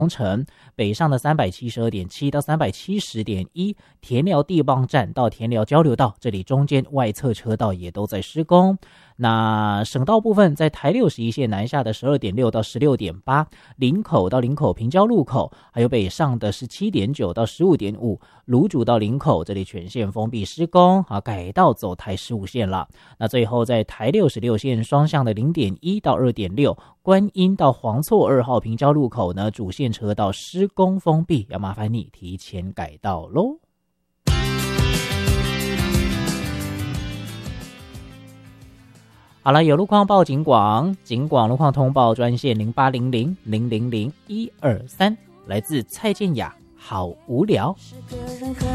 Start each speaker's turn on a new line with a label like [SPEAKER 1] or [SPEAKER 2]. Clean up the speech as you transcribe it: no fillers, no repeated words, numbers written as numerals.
[SPEAKER 1] 工程，北上的372.7到370.1田寮地磅站到田寮交流道，这里中间外侧车道也都在施工。那省道部分，在台61线南下的12.6到16.8，林口到林口平交路口，还有北上的17.9到15.5，芦竹到林口，这里全线封闭施工，改道走台15线了。那最后在台66线双向的0.1到2.6，观音到黄厝2号平交路口呢，主线车道施工封闭，要麻烦你提前改道咯。好了，有路况报警广路况通报专线0800000123，来自蔡健雅，好无聊。